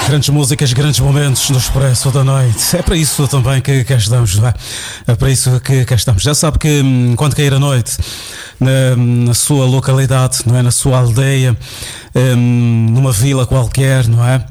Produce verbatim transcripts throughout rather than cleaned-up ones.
Grandes músicas, grandes momentos no Expresso da Noite. É para isso também que cá estamos, não é? É para isso que cá estamos. Já sabe que quando cair a noite, na, na sua localidade, não é? Na sua aldeia, um, numa vila qualquer, não é?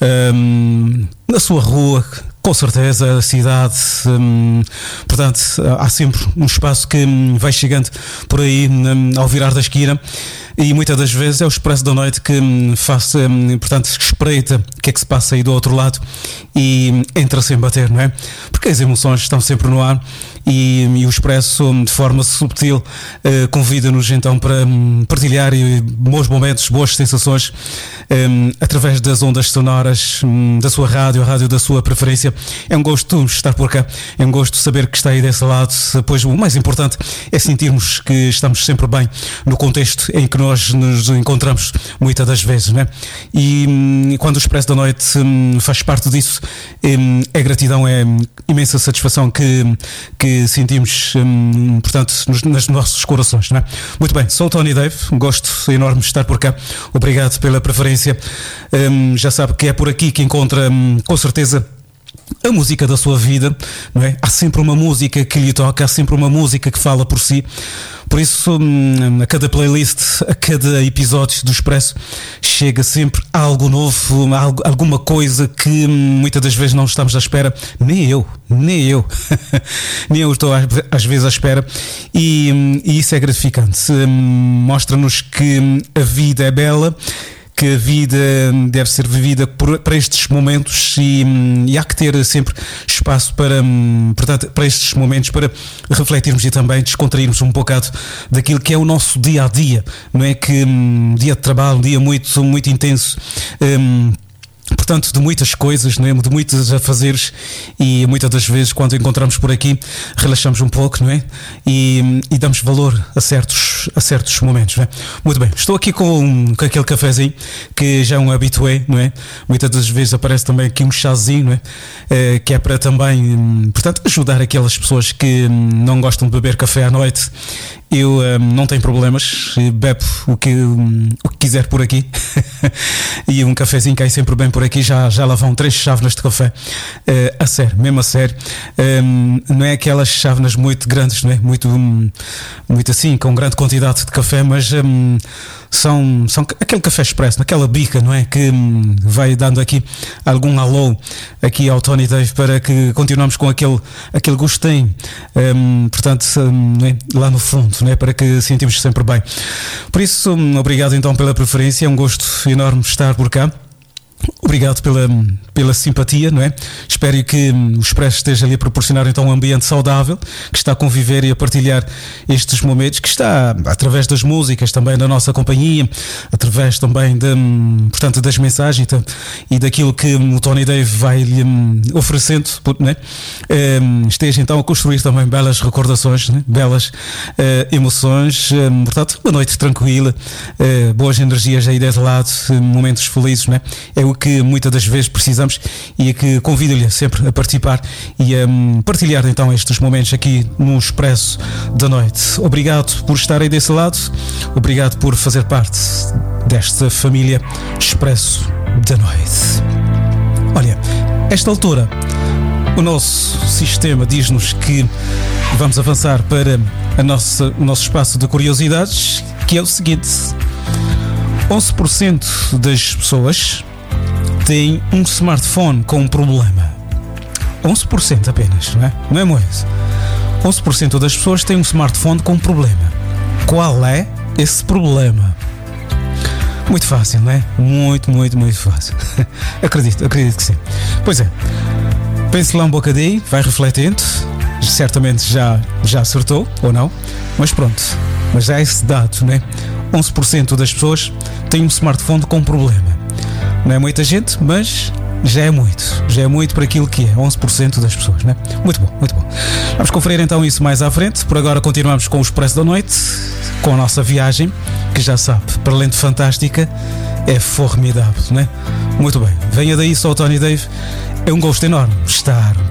Um, na sua rua, com certeza, a cidade, hum, portanto, há sempre um espaço que hum, vai chegando por aí hum, ao virar da esquina. E muitas das vezes é o Expresso da Noite que hum, faz, hum, portanto, espreita o que é que se passa aí do outro lado e hum, entra sem bater, não é? Porque as emoções estão sempre no ar e, e o Expresso, hum, de forma subtil, uh, convida-nos então para hum, partilhar e, bons momentos, boas sensações hum, através das ondas sonoras hum, da sua rádio, a rádio da sua preferência. É um gosto estar por cá, é um gosto saber que está aí desse lado, pois o mais importante é sentirmos que estamos sempre bem no contexto em que nós nós nos encontramos muitas das vezes, não é? E hum, quando o Expresso da Noite hum, faz parte disso, hum, é gratidão, é imensa satisfação que, que sentimos, hum, portanto, nos, nos nossos corações, não é? Muito bem, sou o Tony Dave, um gosto enorme de estar por cá, obrigado pela preferência. Hum, já sabe que é por aqui que encontra, hum, com certeza, a música da sua vida, não é? Há sempre uma música que lhe toca, há sempre uma música que fala por si. Por isso, a cada playlist, a cada episódio do Expresso, chega sempre algo novo, algo, alguma coisa que muitas das vezes não estamos à espera. Nem eu, nem eu, nem eu estou às vezes à espera. E, e isso é gratificante. Mostra-nos que a vida é bela, que a vida deve ser vivida por, para estes momentos e, e há que ter sempre espaço para, portanto, para estes momentos, para refletirmos e também descontrairmos um bocado daquilo que é o nosso dia-a-dia, não é? Que um dia de trabalho, um dia muito, muito intenso, um, portanto, de muitas coisas, não é? De muitos afazeres, e muitas das vezes quando encontramos por aqui relaxamos um pouco, não é? E, e damos valor a certos, a certos momentos, não é? Muito bem, estou aqui com, com aquele cafezinho que já é um habitué, não é? Muitas das vezes aparece também aqui um chazinho, não é? É, que é para também, portanto, ajudar aquelas pessoas que não gostam de beber café à noite. Eu um, não tenho problemas, bebo o que, um, o que quiser por aqui e um cafezinho cai sempre bem por aqui. Já, já lá vão três chávenas de café, uh, a sério, mesmo a sério. Um, não é aquelas chávenas muito grandes, não é? Muito, um, muito assim, com grande quantidade de café, mas um, são, são aquele café expresso, naquela bica, não é? Que um, vai dando aqui algum alô aqui ao Tony Dave para que continuemos com aquele, aquele gostinho, um, portanto, um, é? Lá no fundo. Não é? Para que sentimos sempre bem. Por isso, obrigado então pela preferência, é um gosto enorme estar por cá. Obrigado pela, pela simpatia, não é? Espero que o Expresso esteja ali a proporcionar então um ambiente saudável, que está a conviver e a partilhar estes momentos, que está através das músicas também da nossa companhia, através também de, portanto, das mensagens e daquilo que o Tony Dave vai lhe oferecendo, não é? Esteja então a construir também belas recordações, não é? Belas uh, emoções, um, portanto, uma noite tranquila, uh, boas energias aí desse lado, momentos felizes, não é? É o que muitas das vezes precisamos e é que convido-lhe sempre a participar e a um, partilhar então estes momentos aqui no Expresso da Noite. Obrigado por estar aí desse lado, obrigado por fazer parte desta família Expresso da Noite. Olha, esta altura o nosso sistema diz-nos que vamos avançar para a nossa, o nosso espaço de curiosidades, que é o seguinte: onze por cento das pessoas têm um smartphone com um problema. onze por cento apenas, não é? Não é muito. onze por cento das pessoas têm um smartphone com um problema. Qual é esse problema? Muito fácil, não é? Muito, muito, muito fácil. Acredito, acredito que sim. Pois é. Pense lá um bocadinho, vai refletindo. Certamente já, já acertou, ou não. Mas pronto. Mas já é esse dado, não é? onze por cento das pessoas têm um smartphone com um problema. Não é muita gente, mas já é muito. Já é muito para aquilo que é onze por cento das pessoas, não é? Muito bom, muito bom. Vamos conferir então isso mais à frente. Por agora continuamos com o Expresso da Noite, com a nossa viagem, que já sabe, para além de fantástica, é formidável, não é? Muito bem. Venha daí só o Tony Dave. É um gosto enorme estar